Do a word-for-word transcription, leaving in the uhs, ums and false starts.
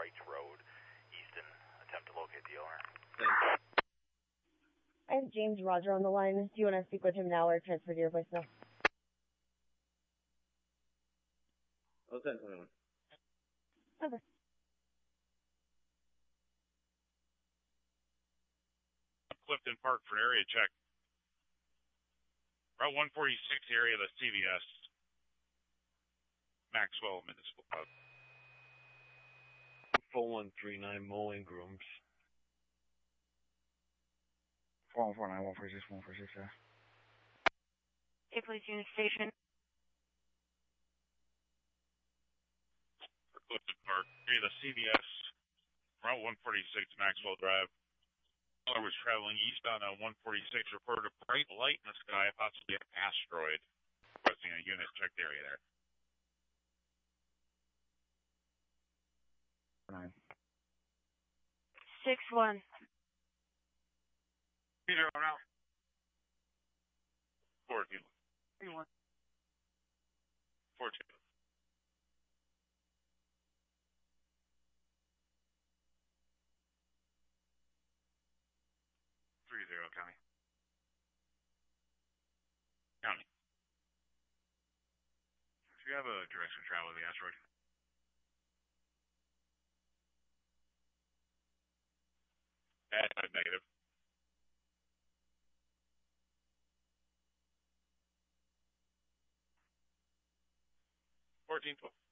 Wright Road, Easton. Attempt to locate the owner. Thanks. I have James Roger on the line. Do you want to speak with him now or transfer to your voicemail? Oh, ten twenty-one. Okay. Clifton Park for area check. Route one forty-six area of the C V S. Maxwell Municipal Pub. four one three nine Mowing Grooms. four one four nine, one four six, one four six, yeah. Hey, police unit station. For Clifton Park area of the C V S. Route one forty-six Maxwell Drive. Caller was traveling eastbound on one forty-six. Reported a bright light in the sky, possibly an asteroid. Requesting a unit check the area there. Nine. Six one. Peter, I'm out. Four two. Three one. Four two. Three zero, County. County. Do you have a direction of travel of the asteroid? Bad, negative. Fourteen twelve.